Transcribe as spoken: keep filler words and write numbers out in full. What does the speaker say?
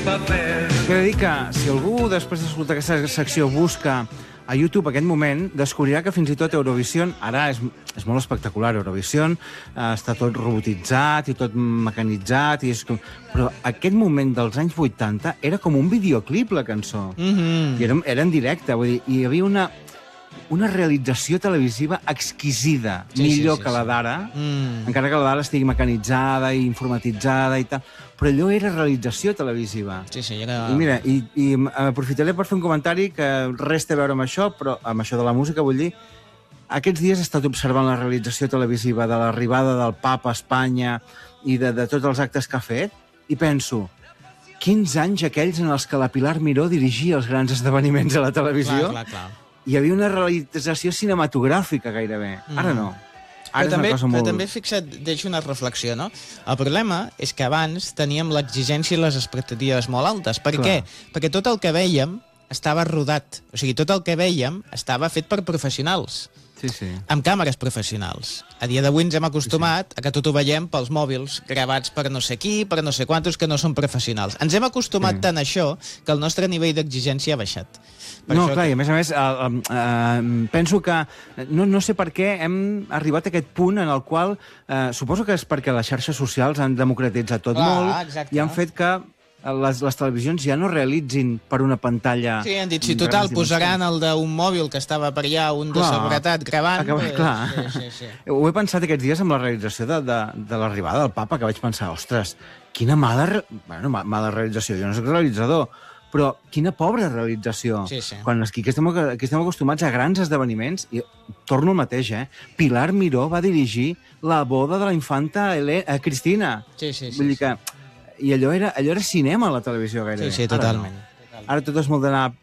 He de dir que si algú, després d'escoltar aquesta secció, busca a YouTube aquest moment, descobrirà que fins i tot Eurovision, ara és, és molt espectacular, Eurovision, eh, està tot robotitzat i tot mecanitzat, i és com... però aquest moment dels anys vuitanta era com un videoclip, la cançó. Mm-hmm. I era, era en directe, vull dir, hi havia una, una realització televisiva exquisida, Sí, millor sí, sí, que la sí. d'ara, Mm. encara que la d'ara estigui mecanitzada i informatitzada i tal, però allò era realització televisiva. Sí, sí, era... I mira, i, i aprofitaré per fer un comentari que res té a veure amb això, però amb això de la música, vull dir, aquests dies he estat observant la realització televisiva de l'arribada del papa a Espanya i de, de tots els actes que ha fet, i penso, quins anys aquells en els que la Pilar Miró dirigia els grans esdeveniments a la televisió, Clar, clar, clar. hi havia una realització cinematogràfica gairebé. Mm. Ara no. Ara Però és també, una cosa però molt... també fixa't, deixo una reflexió, no? El problema és que abans teníem l'exigència i les expectatives molt altes. Per Clar. què? Perquè tot el que vèiem estava rodat. O sigui, tot el que vèiem estava fet per professionals, Sí, sí. amb càmeres professionals. A dia d'avui ens hem acostumat sí, sí. a que tot ho veiem pels mòbils, gravats per no sé qui, per no sé quantos, que no són professionals. Ens hem acostumat Sí. tant a això que el nostre nivell d'exigència ha baixat. Per No, això clar, que... i a més a més, eh, eh, penso que no, no sé per què hem arribat a aquest punt en el qual, eh, suposo que és perquè les xarxes socials han democratitzat tot Clar, molt exacte. i han fet que les, les televisions ja no realitzin per una pantalla... Sí, han dit, si total, posaran el d'un mòbil que estava per allà, un de Clar. seguretat, gravant... Acaba, pues, clar. Sí, sí, sí. Ho he pensat aquests dies amb la realització de, de, de l'arribada del papa, que vaig pensar, ostres, quina mala... Re... Bueno, ma- mala realització, jo no soc realitzador, però quina pobra realització. Sí, sí. Quan aquí estem, aquí estem acostumats a grans esdeveniments, i torno al mateix, eh? Pilar Miró va dirigir la boda de la infanta Ele... eh, Cristina. Sí, sí, sí, Vull dir sí. que... I allò era, allò era cinema a la televisió, gairebé. Sí, sí, Ara totalment. no. Ara tot és molt d'anar